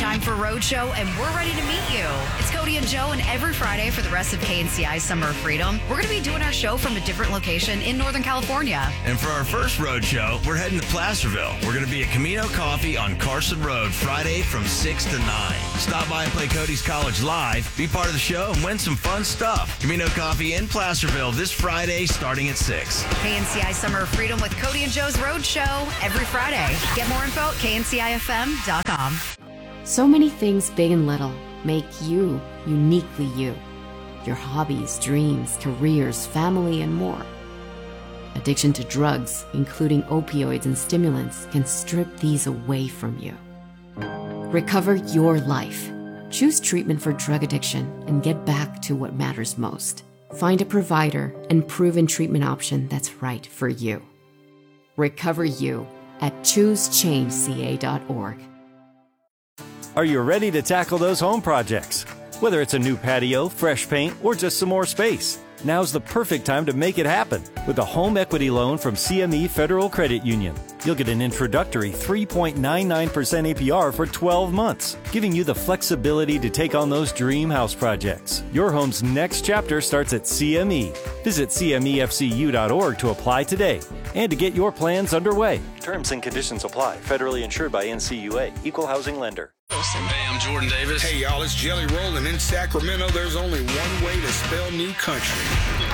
time for Roadshow, and we're ready to meet you. It's Cody and Joe, and every Friday for the rest of KNCI Summer of Freedom, we're going to be doing our show from a different location in Northern California. And for our first Roadshow, we're heading to Placerville. We're going to be at Camino Coffee on Carson Road Friday from 6 to 9. Stop by and play Cody's College live, be part of the show, and win some fun stuff. Camino Coffee in Placerville this Friday starting at 6. KNCI Summer of Freedom with Cody and Joe's Roadshow every Friday. Get more info at kncifm.com. So many things, big and little, make you uniquely you. Your hobbies, dreams, careers, family, and more. Addiction to drugs, including opioids and stimulants, can strip these away from you. Recover your life. Choose treatment for drug addiction and get back to what matters most. Find a provider and proven treatment option that's right for you. Recover you at choosechangeca.org. Are you ready to tackle those home projects? Whether it's a new patio, fresh paint, or just some more space, now's the perfect time to make it happen with a home equity loan from CME Federal Credit Union. You'll get an introductory 3.99% APR for 12 months, giving you the flexibility to take on those dream house projects. Your home's next chapter starts at CME. Visit CMEFCU.org to apply today and to get your plans underway. Terms and conditions apply. Federally insured by NCUA. Equal housing lender. Hey, I'm Jordan Davis. Hey, y'all, it's Jelly Roll, and in Sacramento, there's only one way to spell new country.